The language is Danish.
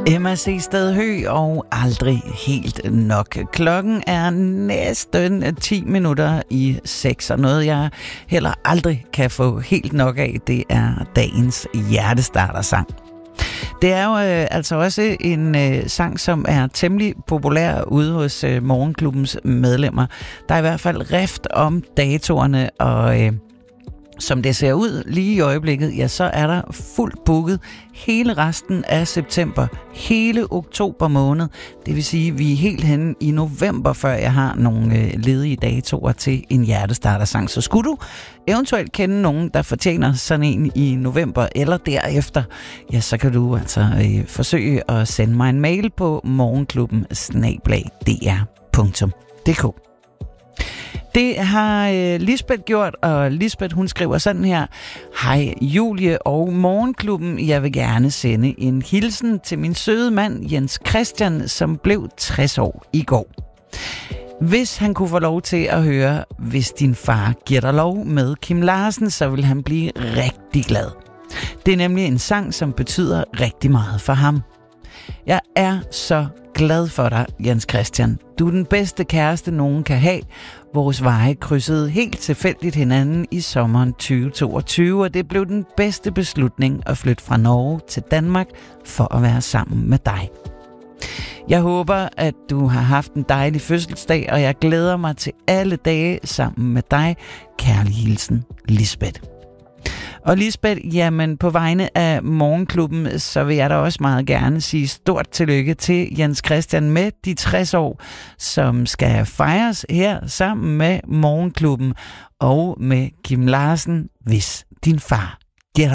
Emma C. Stadhøj og aldrig helt nok. Klokken er næsten 10 minutter i 6, og noget jeg heller aldrig kan få helt nok af, det er dagens hjertestartersang. Det er jo altså også en sang, som er temmelig populær ude hos Morgenklubbens medlemmer. Der er i hvert fald rift om datorerne, og som det ser ud lige i øjeblikket, ja, så er der fuldt booket hele resten af september, hele oktober måned. Det vil sige, at vi er helt henne i november, før jeg har nogle ledige datoer til en hjertestartersang. Så skulle du eventuelt kende nogen, der fortjener sådan en i november eller derefter, ja, så kan du altså forsøge at sende mig en mail på morgenklubben@dr.dk. Det har Lisbeth gjort, og Lisbeth, hun skriver sådan her: Hej Julie og Morgenklubben, jeg vil gerne sende en hilsen til min søde mand Jens Christian, som blev 60 år i går. Hvis han kunne få lov til at høre Hvis din far giver dig lov med Kim Larsen, så vil han blive rigtig glad. Det er nemlig en sang, som betyder rigtig meget for ham. Jeg er så glad for dig, Jens Christian. Du er den bedste kæreste, nogen kan have. Vores veje krydsede helt tilfældigt hinanden i sommeren 2022, og det blev den bedste beslutning at flytte fra Norge til Danmark for at være sammen med dig. Jeg håber, at du har haft en dejlig fødselsdag, og jeg glæder mig til alle dage sammen med dig. Kærlig hilsen, Lisbeth. Og Lisbeth, jamen på vegne af Morgenklubben, så vil jeg da også meget gerne sige stort tillykke til Jens Christian med de 60 år, som skal fejres her sammen med Morgenklubben og med Kim Larsen, Hvis din far